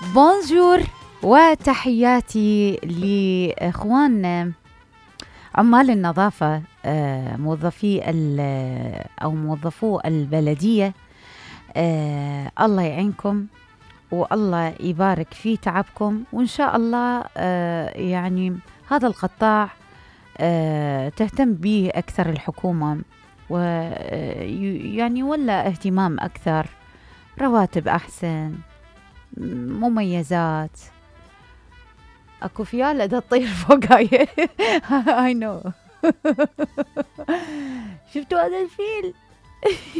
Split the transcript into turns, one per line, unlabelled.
بونجور وتحياتي لإخواننا عمال النظافة، موظفي أو موظفو البلدية. الله يعينكم والله يبارك في تعبكم، وإن شاء الله يعني هذا القطاع تهتم به أكثر الحكومة، ويعني ولا اهتمام أكثر، رواتب أحسن، مميزات. اكو فيال دا تطير فوق هاي. I know. شفتوا هذا الفيل؟